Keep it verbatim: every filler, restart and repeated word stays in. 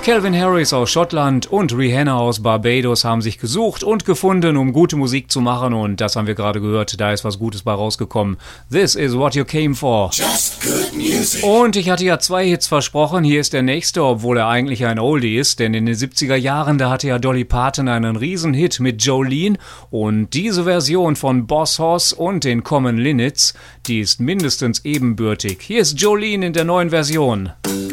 Calvin Harris aus Schottland und Rihanna aus Barbados haben sich gesucht und gefunden, um gute Musik zu machen, und das haben wir gerade gehört, da ist was Gutes bei rausgekommen. This is what you came for. Just good music. Und ich hatte ja zwei Hits versprochen, hier ist der nächste, obwohl er eigentlich ein Oldie ist, denn in den siebziger Jahren, da hatte ja Dolly Parton einen Riesenhit mit Jolene, und diese Version von Boss Hoss und den Common Linnets, die ist mindestens ebenbürtig. Hier ist Jolene in der neuen Version.